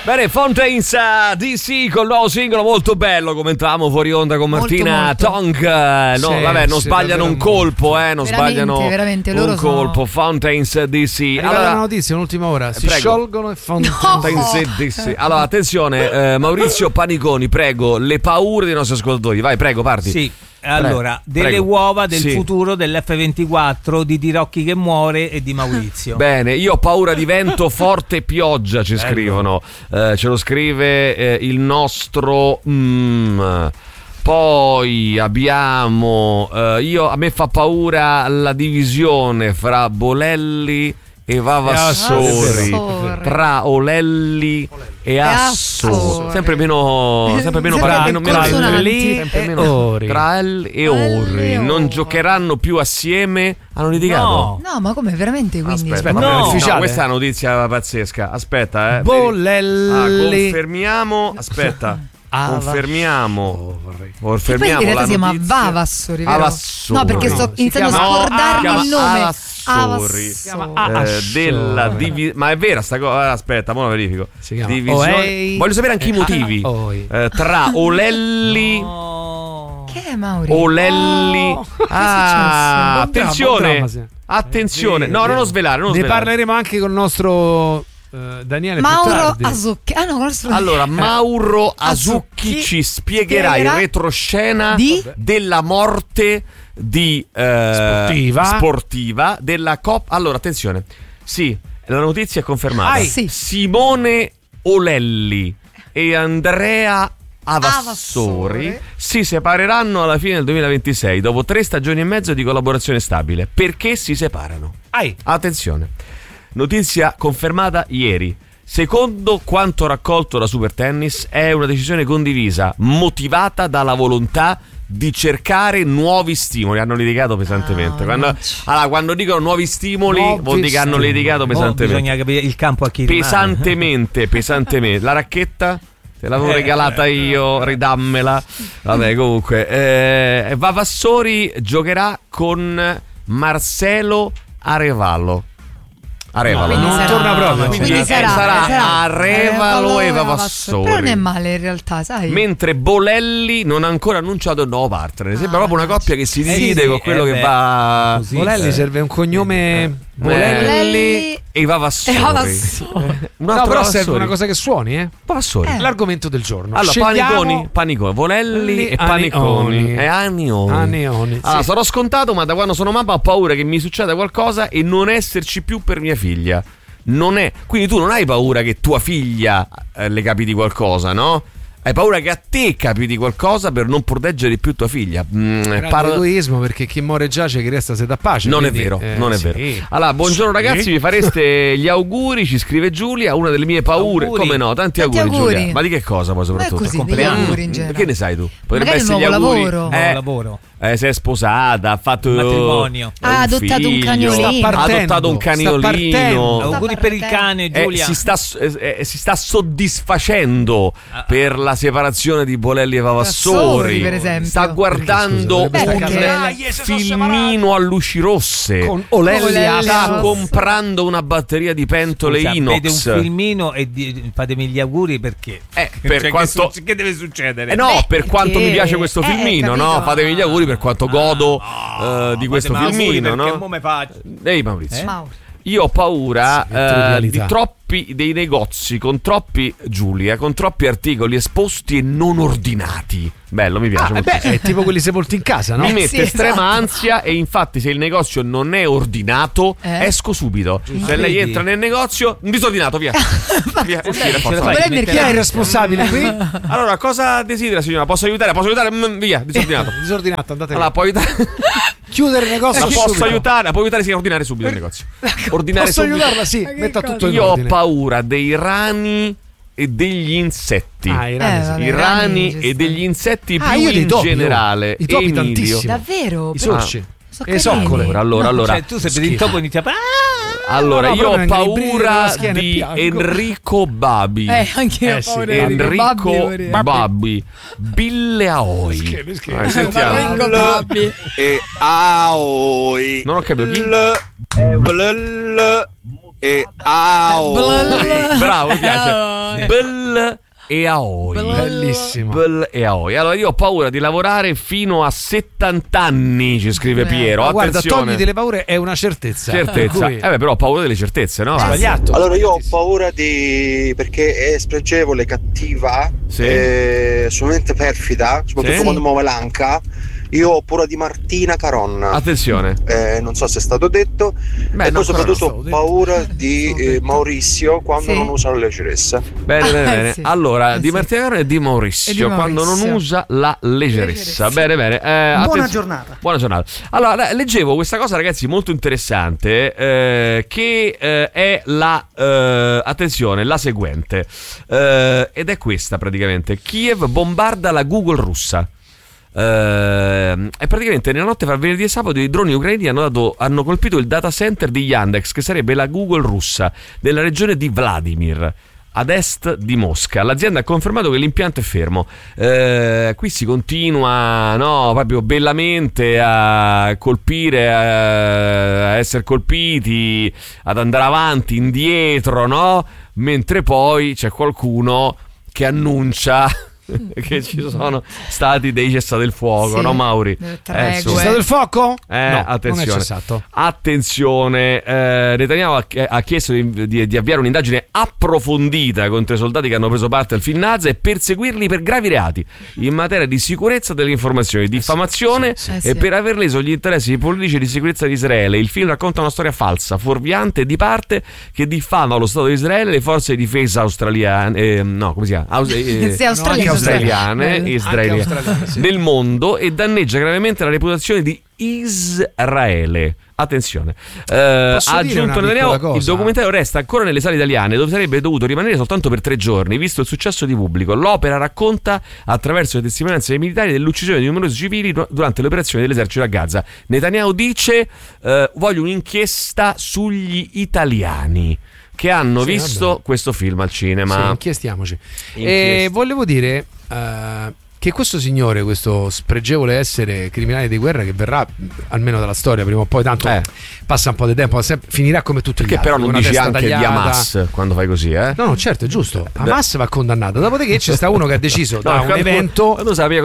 Bene, Fontaines DC con il nuovo singolo molto bello. Commentavamo fuori onda con Martina Tonk. No, sì, vabbè, non sbagliano un colpo, non sbagliano veramente, un loro colpo. Fontaines DC. Allora, una notizia, un'ultima ora. Si sciolgono e Fontaines DC. Allora, attenzione, Maurizio Paniconi, prego, le paure dei nostri ascoltatori. Vai, prego, parti. Sì. Allora, delle uova del futuro dell'F24 di Tirocchi che muore e di Maurizio. Bene, io ho paura di vento, forte pioggia, ci scrivono. Ce lo scrive il nostro. Poi abbiamo. A me fa paura la divisione fra Bolelli e Vavassori, tra Olelli e Assori, sempre meno tra L e Ori. Non giocheranno più assieme. Hanno litigato? No, ma come veramente? Quindi aspetta, no, questa è una notizia pazzesca. Aspetta, Bolelli. Confermiamo. Aspetta. Confermiamo in realtà si chiama Vavassori, vero? No, perché sto iniziando a scordarmi il nome. Ma è vera sta cosa? Aspetta, mo la verifico. Divisione. Voglio sapere anche i motivi. Tra Olelli. Che è Mauri? Olelli. Attenzione. No, non svelare. Ne parleremo anche con il nostro Daniele Mauro Asucchi. Allora, Mauro Asucchi ci spiegherà il retroscena della morte di sportiva della Coppa. Allora, attenzione. Sì, la notizia è confermata. Simone Olelli e Andrea Avassori si separeranno alla fine del 2026 dopo 3 stagioni e mezzo di collaborazione stabile. Perché si separano? Attenzione. Notizia confermata ieri. Secondo quanto raccolto da Super Tennis, è una decisione condivisa, motivata dalla volontà di cercare nuovi stimoli. Hanno litigato pesantemente. Quando dicono nuovi stimoli, vuol dire che hanno litigato pesantemente. Bisogna capire il campo a chi pesantemente. La racchetta? Te l'avevo regalata io, ridammela. Vabbè, comunque Vavassori giocherà con Marcelo Arevalo. Non torna proprio. Quindi sarà Arevalo e Vavassori. Però non è male in realtà, sai. Mentre Bolelli non ha ancora annunciato il nuovo partner. Sembra proprio una coppia che si divide con quello che va. Bolelli serve un cognome. Bolelli e Vavassori. No, però serve una cosa che suoni, Vavassori. L'argomento del giorno. Allora, Paniconi, Bolelli e Paniconi e Anioni. Allora, sarò scontato, ma da quando sono mamma ho paura che mi succeda qualcosa e non esserci più per mia figlia. Non è. Quindi tu non hai paura che tua figlia le capiti qualcosa, no? Hai paura che a te capiti qualcosa per non proteggere più tua figlia. Egoismo, perché chi muore giace, chi resta se dà pace. Non è vero. Allora, buongiorno ragazzi, vi fareste gli auguri, ci scrive Giulia, una delle mie paure. Come no? Tanti auguri, Giulia. Ma di che cosa poi soprattutto? Che ne sai tu? Potrebbe essere gli auguri. Nuovo lavoro. Si è sposata, ha fatto matrimonio, ha adottato un cagnolino. Ha adottato un cagnolino. Auguri per il cane, Giulia. Si sta soddisfacendo per la separazione di Bolelli e Vavassori, per esempio. Sta guardando un filmino a luci rosse con Olelli. Sta comprando una batteria di pentole inox. Vede un filmino e fatemi gli auguri perché per quanto che deve succedere? Per quanto mi piace questo filmino, no? Fatemi gli auguri per quanto godo di questo filmino, no? Come faccio? Ehi Maurizio. Io ho paura dei negozi con troppi articoli esposti e non ordinati. Bello, mi piace molto. È tipo quelli sepolti in casa, no? Mi mette estrema ansia e infatti se il negozio non è ordinato esco subito. Se lei entra nel negozio, disordinato, via. Via, uscire, chi è il responsabile qui? Allora, cosa desidera signora? Posso aiutare? Via, disordinato. Disordinato, andate via. Allora, puoi aiutare. Chiudere il negozio. Posso aiutare? Può aiutare, sì, a ordinare subito il negozio. Posso aiutarla? Sì, metta tutto in Io ordine. ho paura dei rani e degli insetti. I rani e degli insetti più in generale. I topi tantissimo. Davvero? I sorci. E soccole. Allora, cioè, tu se vedi il topo inizi a allora, io ho paura di Enrico Babi. Anche io ho paura di Enrico Babi. Bille Aoi. Enrico Babi. E Aoi. Non ho capito chi. e Aoi. Bravo, mi piace. Bel e Aoi. Bellissimo. Bel e Aoi. Allora io ho paura di lavorare fino a 70 anni, ci scrive Piero. Ma guarda, attenzione. togliti le paure è una certezza. Però ho paura delle certezze, no? Sbagliato. Allora io ho paura perché è spregevole, cattiva, solamente perfida, soprattutto quando muove l'anca. Io ho paura di Martina Caronna. Attenzione. Non so se è stato detto. E poi soprattutto ho paura di Maurizio quando non usa la leggerezza. Bene. Allora, di Martina Caronna e di Maurizio quando non usa la leggerezza. Bene. Buona giornata. Buona giornata. Allora, leggevo questa cosa, ragazzi, molto interessante, che è attenzione, la seguente. Ed è questa praticamente. Kiev bombarda la Google russa. E praticamente nella notte fra venerdì e sabato i droni ucraini hanno colpito il data center di Yandex, che sarebbe la Google russa, nella regione di Vladimir, ad est di Mosca. L'azienda ha confermato che l'impianto è fermo. Qui si continua, proprio bellamente a colpire, a essere colpiti, ad andare avanti, indietro, no? Mentre poi c'è qualcuno che annuncia che ci sono stati dei cessate il fuoco, no Mauri? C'è stato il fuoco? No, attenzione. Non è cessato. Attenzione, Netanyahu ha chiesto di avviare un'indagine approfondita contro i soldati che hanno preso parte al film nazi e perseguirli per gravi reati in materia di sicurezza delle informazioni, diffamazione e per aver leso gli interessi politici e di sicurezza di Israele. Il film racconta una storia falsa, fuorviante e di parte che diffama lo Stato di Israele, le forze di difesa australiane, israeliane nel mondo e danneggia gravemente la reputazione di Israele. Attenzione, ha aggiunto Netanyahu, il documentario resta ancora nelle sale italiane, dove sarebbe dovuto rimanere soltanto per 3 giorni, visto il successo di pubblico. L'opera racconta, attraverso le testimonianze dei militari, dell'uccisione di numerosi civili durante le operazioni dell'esercito a Gaza. Netanyahu dice: voglio un'inchiesta sugli italiani che hanno visto questo film al cinema. Inchiestiamoci. E volevo dire che questo signore, questo spregevole essere criminale di guerra, che verrà almeno dalla storia prima o poi, tanto passa un po' di tempo, finirà come tutti gli altri. Perché però non dici anche tagliata. Di Hamas quando fai così, No, certo, è giusto. Hamas va condannato. Dopodiché c'è sta uno che ha deciso da un evento. Quando sapevi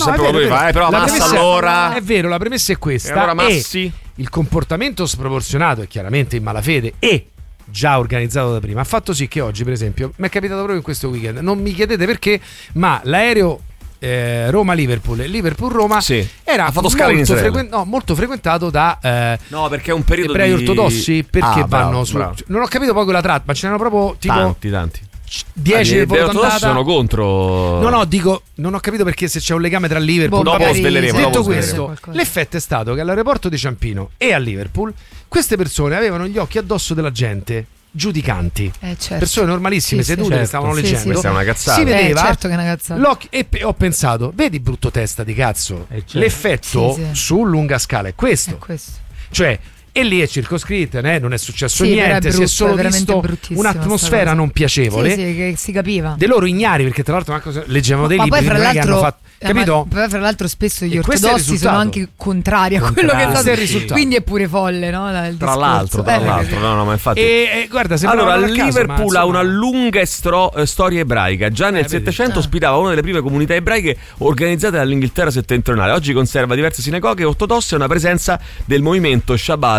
però Hamas allora. È vero, la premessa è questa. Allora Massi, il comportamento sproporzionato è chiaramente in malafede e già organizzato da prima ha fatto sì che oggi, per esempio, mi è capitato proprio in questo weekend, non mi chiedete perché, ma l'aereo Roma-Liverpool e Liverpool-Roma era fatto scala in Israele. molto frequentato da perché è un periodo ebrei di ortodossi, perché vanno su. Non ho capito poi quella tratta, ma ce n'erano proprio tipo tanti 10 del volo d'andata. Sono contro. No, dico, non ho capito perché, se c'è un legame tra Liverpool. Dopo sveleremo. Detto questo, l'effetto è stato che all'aeroporto di Ciampino e a Liverpool queste persone avevano gli occhi addosso della gente, giudicanti, persone normalissime, sedute, che stavano leggendo. Questa è una cazzata. Si vedeva certo che è una cazzata. e ho pensato, vedi brutto testa di cazzo, l'effetto su lunga scala è questo. Cioè, e lì è circoscritta, non è successo niente, si è solo visto un'atmosfera non piacevole, che si capiva. De loro ignari, perché tra l'altro leggevano dei libri che hanno fatto, capito? Poi fra l'altro spesso gli ortodossi sono anche contrari a quello che è stato il risultato. Quindi è pure folle, no? Tra l'altro, no, ma infatti. Guarda, allora, Liverpool ha una lunga storia ebraica. Già nel 700 ospitava una delle prime comunità ebraiche organizzate dall'Inghilterra settentrionale. Oggi conserva diverse sinagoghe ortodosse e una presenza del movimento Shabbat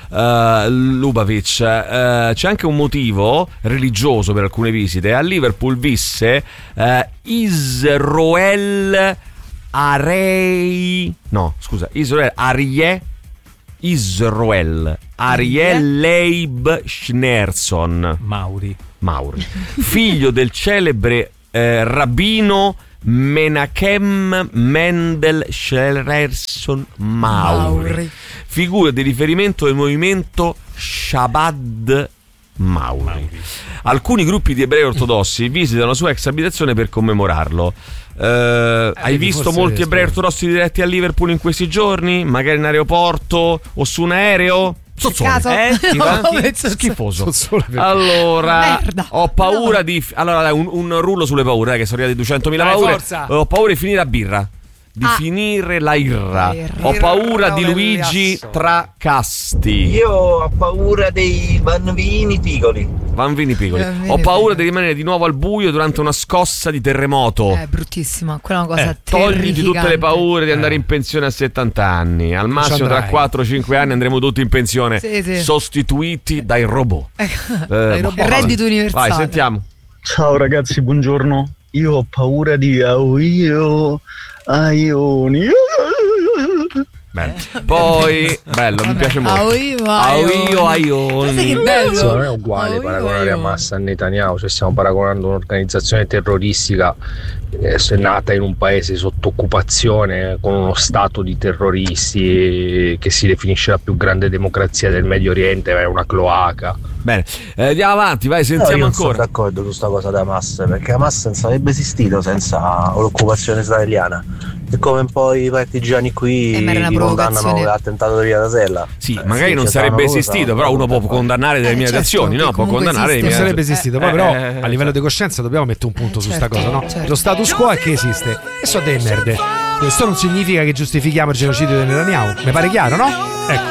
Lubavitch. C'è anche un motivo religioso per alcune visite. A Liverpool visse Israel Ariel Leib Schneerson Mauri, figlio del celebre rabbino Menachem Mendel Schneerson Mauri, figura di riferimento del movimento Shabbat Mauri. Alcuni gruppi di ebrei ortodossi visitano la sua ex abitazione per commemorarlo. Hai visto molti ebrei ortodossi diretti a Liverpool in questi giorni? Magari in aeroporto o su un aereo? Schifoso. Allora, ho paura di. Allora, un rullo sulle paure, che sono arrivati 200.000 paure. Ho paura di finire a birra. di finire la irra. Ho paura di Luigi Tracasti. Io ho paura dei bambini piccoli. Ho paura di rimanere di nuovo al buio durante una scossa di terremoto. È bruttissima, quella è una cosa togliti tutte le paure di andare in pensione a 70 anni. Al massimo tra 4-5 anni andremo tutti in pensione, sostituiti dai robot. Reddito universale. Vai, sentiamo. Ciao ragazzi, buongiorno. Io ho paura di Aioni. Poi bello, mi piace molto. Aioni. Che bello. Non è uguale paragonare Hamas a Netanyahu, cioè stiamo paragonando un'organizzazione terroristica che è nata in un paese sotto occupazione con uno stato di terroristi che si definisce la più grande democrazia del Medio Oriente, è una cloaca. Bene, andiamo avanti, vai, sentiamo ancora. Sono d'accordo su questa cosa di Hamas, perché Hamas non sarebbe esistito senza l'occupazione israeliana. È come un po' i partigiani qui li condannano l'attentato di Via Rasella. Sì, magari non sarebbe esistito, però uno può condannare determinate azioni, no? Può condannare non sarebbe esistito, poi però a livello di coscienza dobbiamo mettere un punto su sta cosa, no? Lo status quo è che esiste e so delle merde. Questo non significa che giustifichiamo il genocidio di Netanyahu, mi pare chiaro, no? Ecco.